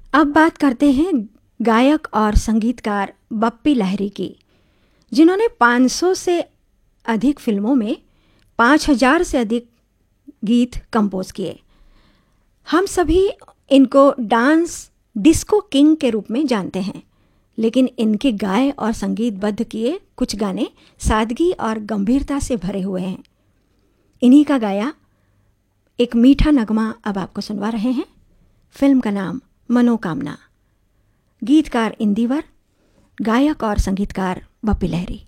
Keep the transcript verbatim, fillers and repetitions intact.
अब बात करते हैं गायक और संगीतकार बप्पी लहिरी की, जिन्होंने पाँच सौ से अधिक फिल्मों में पाँच हज़ार से अधिक गीत कंपोज किए। हम सभी इनको डांस डिस्को किंग के रूप में जानते हैं, लेकिन इनके गाए और संगीतबद्ध किए कुछ गाने सादगी और गंभीरता से भरे हुए हैं। इन्हीं का गाया एक मीठा नगमा अब आपको सुनवा रहे हैं। फिल्म का नाम मनोकामना। गीतकार इंदिवर, गायक और संगीतकार बप्पी लहिरी।